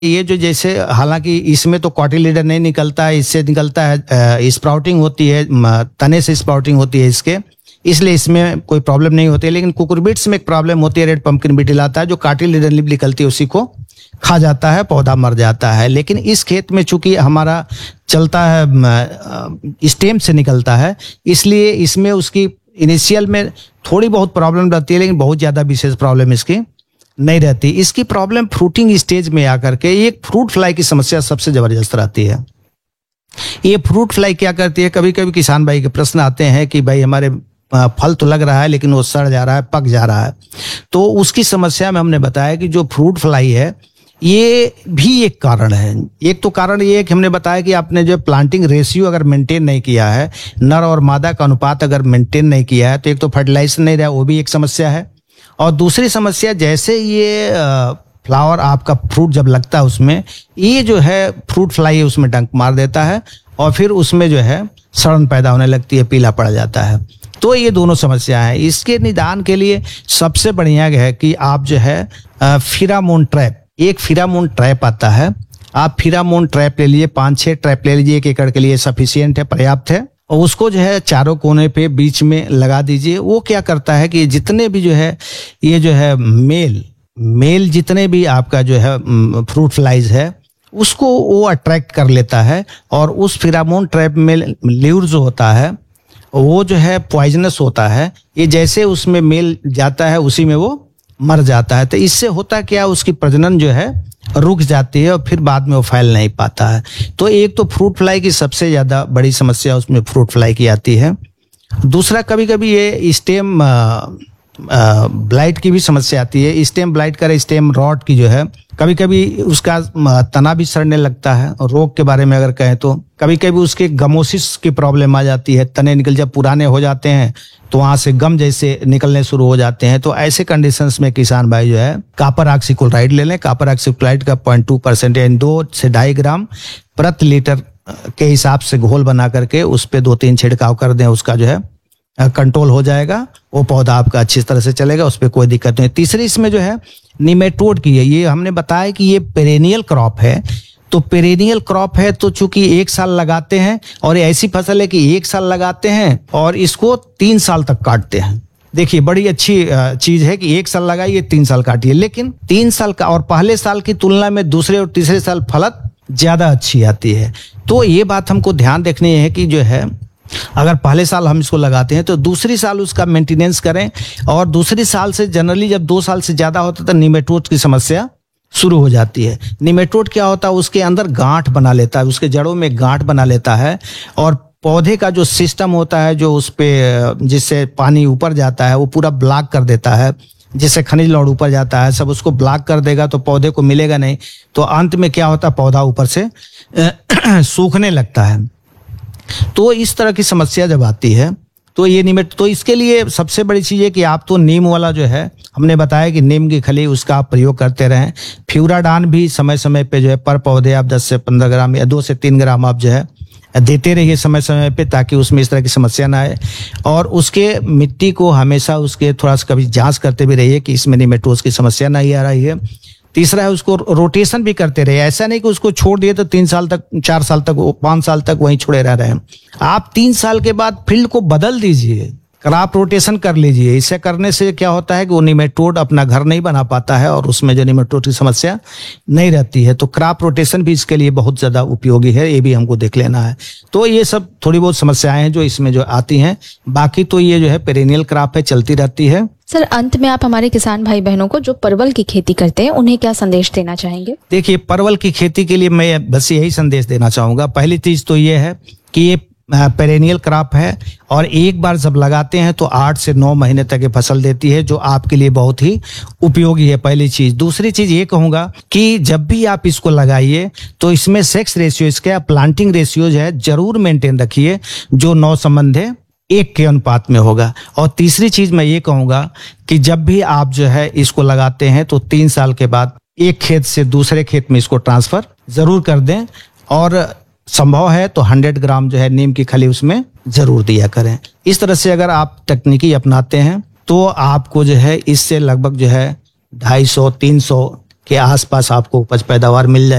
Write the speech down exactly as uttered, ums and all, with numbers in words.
ये जो जैसे हालांकि इसमें तो कॉटिलीडर नहीं निकलता है, इससे निकलता है स्प्राउटिंग होती है, तने से स्प्राउटिंग होती है इसके, इसलिए इसमें कोई प्रॉब्लम नहीं होती है। लेकिन कुकुरबिट्स में एक प्रॉब्लम होती है, रेड पंपकिन बीटल आता है जो कॉटिलीडर निकलती है उसी को खा जाता है, पौधा मर जाता है। लेकिन इस खेत में चूंकि हमारा चलता है स्टेम से निकलता है, इसलिए इसमें उसकी इनिशियल में थोड़ी बहुत प्रॉब्लम रहती है, लेकिन बहुत ज्यादा विशेष प्रॉब्लम इसकी नहीं रहती। इसकी प्रॉब्लम फ्रूटिंग स्टेज में आकर के एक फ्रूट फ्लाई की समस्या सबसे जबरदस्त रहती है। ये फ्रूट फ्लाई क्या करती है, कभी कभी किसान भाई के प्रश्न आते हैं कि भाई हमारे फल तो लग रहा है लेकिन वो सड़ जा रहा है, पक जा रहा है। तो उसकी समस्या में हमने बताया कि जो फ्रूट फ्लाई है ये भी एक कारण है। एक तो कारण ये है कि हमने बताया कि आपने जो प्लांटिंग रेशियो अगर मेंटेन नहीं किया है, नर और मादा का अनुपात अगर मेंटेन नहीं किया है, तो एक तो फर्टिलाइजर नहीं रहा, वो भी एक समस्या है। और दूसरी समस्या, जैसे ये फ्लावर आपका फ्रूट जब लगता है उसमें ये जो है फ्रूट फ्लाई उसमें डंक मार देता है और फिर उसमें जो है सड़न पैदा होने लगती है, पीला पड़ जाता है। तो ये दोनों समस्या है। इसके निदान के लिए सबसे बढ़िया है कि आप जो है फिरामोन ट्रैप, एक फिरामोन ट्रैप आता है, आप फिरामोन ट्रैप ले लीजिए, पाँच छह ट्रैप ले लीजिए, एक एकड़ के लिए सफिशियंट है, पर्याप्त है। और उसको जो है चारों कोने पे बीच में लगा दीजिए। वो क्या करता है कि जितने भी जो है ये जो है मेल मेल जितने भी आपका जो है फ्रूट फ्लाइज है उसको वो अट्रैक्ट कर लेता है, और उस फिरामोन ट्रैप में ल्यूर जो होता है वो जो है पॉइजनस होता है। ये जैसे उसमें मेल जाता है उसी में वो मर जाता है। तो इससे होता क्या, उसकी प्रजनन जो है रुक जाती है और फिर बाद में वो फैल नहीं पाता है। तो एक तो फ्रूट फ्लाई की सबसे ज्यादा बड़ी समस्या उसमें फ्रूट फ्लाई की आती है। दूसरा, कभी कभी ये स्टेम ब्लाइट की भी समस्या आती है। स्टेम ब्लाइट कर स्टेम रॉट की जो है कभी कभी उसका तना भी सड़ने लगता है। और रोग के बारे में अगर कहें तो कभी कभी उसके गमोसिस की प्रॉब्लम आ जाती है, तने निकल जब पुराने हो जाते हैं तो वहां से गम जैसे निकलने शुरू हो जाते हैं। तो ऐसे कंडीशंस में किसान भाई जो है कॉपर ऑक्सीक्लोराइड ले लें। कॉपर ऑक्सीक्लोराइड का पॉइंट टू परसेंट यानी दो से ढाई ग्राम प्रति लीटर के हिसाब से घोल बना करके उस पर दो तीन छिड़काव कर दें, उसका जो है कंट्रोल हो जाएगा, वो पौधा आपका अच्छी तरह से चलेगा, उस पर कोई दिक्कत नहीं। तीसरी इसमें जो है निमेटोड की है। ये हमने बताया कि ये पेरेनियल क्रॉप है। तो पेरेनियल क्रॉप है तो चूंकि एक साल लगाते हैं, और ऐसी फसल है कि एक साल लगाते हैं और इसको तीन साल तक काटते हैं। देखिए बड़ी अच्छी चीज है कि एक साल लगाइए, तीन साल काटिए। लेकिन तीन साल का और पहले साल की तुलना में दूसरे और तीसरे साल फलत ज्यादा अच्छी आती है। तो ये बात हमको ध्यान रखनी है कि जो है अगर पहले साल हम इसको लगाते हैं तो दूसरी साल उसका मेंटेनेंस करें। और दूसरी साल से जनरली जब दो साल से ज्यादा होता है तो निमेटोड की समस्या शुरू हो जाती है। निमेटोड क्या होता है, उसके अंदर गांठ बना लेता है, उसके जड़ों में गांठ बना लेता है, और पौधे का जो सिस्टम होता है जो उस पे जिससे पानी ऊपर जाता है वो पूरा ब्लॉक कर देता है। जिससे खनिज लौड़ ऊपर जाता है सब उसको ब्लॉक कर देगा तो पौधे को मिलेगा नहीं। तो अंत में क्या होता है, पौधा ऊपर से सूखने लगता है। तो इस तरह की समस्या जब आती है तो ये निमेट तो इसके लिए सबसे बड़ी चीज है कि आप तो नीम वाला जो है हमने बताया कि नीम की खली उसका आप प्रयोग करते रहें। फ्यूराडान भी समय समय पे जो है पर पौधे आप दस से पंद्रह ग्राम या दो से तीन ग्राम आप जो है देते रहिए समय समय पे, ताकि उसमें इस तरह की समस्या ना आए। और उसके मिट्टी को हमेशा उसके थोड़ा सा कभी जांच करते भी रहिए कि इसमें निमेटोड की समस्या नहीं आ रही है। तीसरा है उसको रोटेशन भी करते रहे। ऐसा नहीं कि उसको छोड़ दिए तो तीन साल तक, चार साल तक, पांच साल तक वहीं छोड़े रह रहे हैं। आप तीन साल के बाद फील्ड को बदल दीजिए, क्रॉप रोटेशन कर लीजिए। इससे करने से क्या होता है कि वो निमेटोड अपना घर नहीं बना पाता है और उसमें जो निमेटोड की समस्या नहीं रहती है। तो क्रॉप रोटेशन भी इसके लिए बहुत ज्यादा उपयोगी है, ये भी हमको देख लेना है। तो ये सब थोड़ी बहुत समस्याएं हैं जो इसमें जो आती हैं। बाकी तो ये जो है पेरेनियल क्रॉप है, चलती रहती है। सर, अंत में आप हमारे किसान भाई बहनों को जो परवल की खेती करते हैं उन्हें क्या संदेश देना चाहेंगे? देखिए, परवल की खेती के लिए मैं बस यही संदेश देना चाहूंगा। पहली चीज तो ये है कि ये पेरेनियल क्रॉप है और एक बार जब लगाते हैं तो आठ से नौ महीने तक ये फसल देती है, जो आपके लिए बहुत ही उपयोगी है, पहली चीज। दूसरी चीज ये कहूंगा कि जब भी आप इसको लगाइए तो इसमें सेक्स रेशियो, इसका प्लांटिंग रेशियो जो है जरूर मेंटेन रखिए, जो नौ संबंध है एक के अनुपात में होगा। और तीसरी चीज मैं ये कहूंगा कि जब भी आप जो है इसको लगाते हैं तो तीन साल के बाद एक खेत से दूसरे खेत में इसको ट्रांसफर जरूर कर दें, और संभव है तो सौ ग्राम जो है नीम की खली उसमें जरूर दिया करें। इस तरह से अगर आप तकनीकी अपनाते हैं तो आपको जो है इससे लगभग जो है ढाई सौ तीन सौ के आसपास आपको उपज पैदावार मिल जाए।